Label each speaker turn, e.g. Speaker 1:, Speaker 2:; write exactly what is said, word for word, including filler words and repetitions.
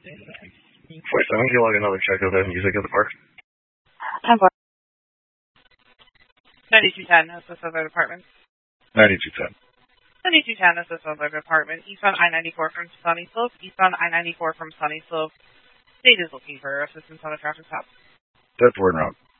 Speaker 1: forty-seven, can you log another check of the music at the park?
Speaker 2: ten four.
Speaker 3: ninety-two ten, Assist Weather Department.
Speaker 1: ninety-two ten.
Speaker 3: ninety-two ten, Assist Weather Department. Eastbound I ninety-four from Sunny Slope. Eastbound I ninety-four from Sunny Slope. State is looking for assistance on a traffic stop.
Speaker 1: That's word route.